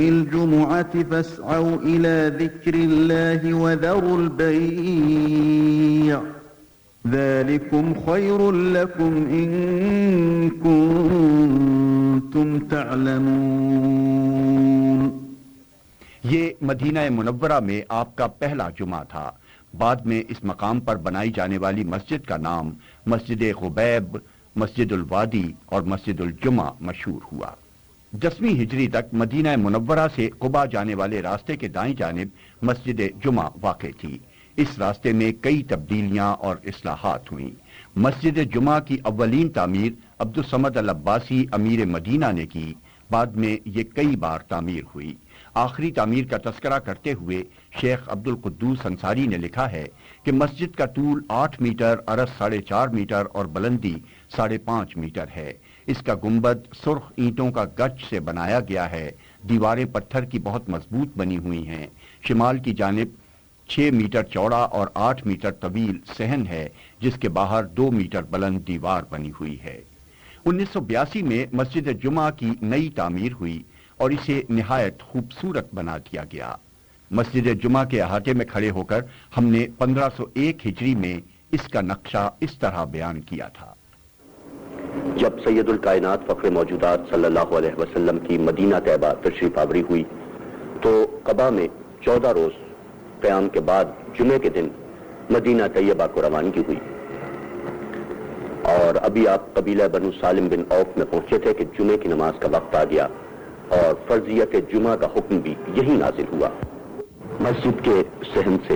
الجمعة فاسعوا إلى ذكر الله وذروا البيع ذلكم خير لكم إن كنتم تعلمون۔ یہ مدینہ منورہ میں آپ کا پہلا جمعہ تھا۔ بعد میں اس مقام پر بنائی جانے والی مسجد کا نام مسجد خبیب، مسجد الوادی اور مسجد الجمعہ مشہور ہوا۔ 10ویں ہجری تک مدینہ منورہ سے قباء جانے والے راستے کے دائیں جانب مسجد جمعہ واقع تھی۔ اس راستے میں کئی تبدیلیاں اور اصلاحات ہوئیں۔ مسجد جمعہ کی اولین تعمیر عبدالصمد العباسی امیر مدینہ نے کی، بعد میں یہ کئی بار تعمیر ہوئی۔ آخری تعمیر کا تذکرہ کرتے ہوئے شیخ عبدالقدوس انصاری نے لکھا ہے کہ مسجد کا طول 8 میٹر، عرض 4.5 میٹر اور بلندی 5.5 میٹر ہے۔ اس کا گنبد سرخ اینٹوں کا گچ سے بنایا گیا ہے۔ دیواریں پتھر کی بہت مضبوط بنی ہوئی ہیں۔ شمال کی جانب 6 میٹر چوڑا اور 8 میٹر طویل صحن ہے، جس کے باہر 2 میٹر بلند دیوار بنی ہوئی ہے۔ 1982 میں مسجد جمعہ کی نئی تعمیر ہوئی اور اسے نہایت خوبصورت بنا دیا گیا۔ مسجد جمعہ کے احاطے میں کھڑے ہو کر ہم نے 1501 ہجری میں اس کا نقشہ اس طرح بیان کیا تھا۔ جب سید الکائنات فخر موجودات صلی اللہ علیہ وسلم کی مدینہ طیبہ تشریف آوری ہوئی تو قباء میں 14 روز قیام کے بعد جمعے کے دن مدینہ طیبہ کو روانگی ہوئی، اور ابھی آپ قبیلہ بنو سالم بن عوف میں پہنچے تھے کہ جمعے کی نماز کا وقت آ گیا اور فرضیت جمعہ کا حکم بھی یہی نازل ہوا۔ مسجد کے صحن سے